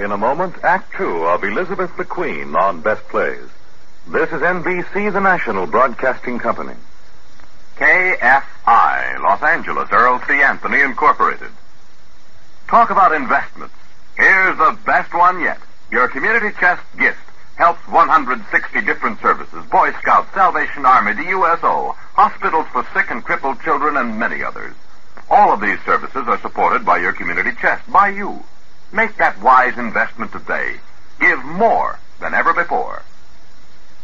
In a moment, Act Two of Elizabeth the Queen on Best Plays. This is NBC, the national broadcasting company. KFI, Los Angeles, Earl C. Anthony Incorporated. Talk about investments. Here's the best one yet. Your community chest gift helps 160 different services. Boy Scouts, Salvation Army, the USO, hospitals for sick and crippled children, and many others. All of these services are supported by your community chest, by you. Make that wise investment today. Give more than ever before.